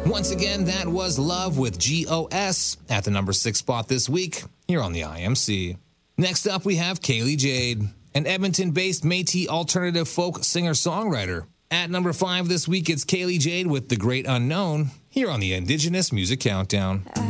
Once again, that was Love with G.O.S. at the number 6 spot this week here on the IMC. Next up, we have Kaylee Jade, an Edmonton-based Métis alternative folk singer-songwriter. At number 5 this week, it's Kaylee Jade with The Great Unknown here on the Indigenous Music Countdown.